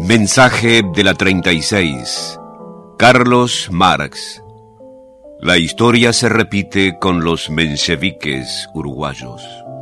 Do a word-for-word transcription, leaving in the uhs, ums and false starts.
Mensaje de la treinta y seis. Carlos Marx. La historia se repite con los mencheviques uruguayos.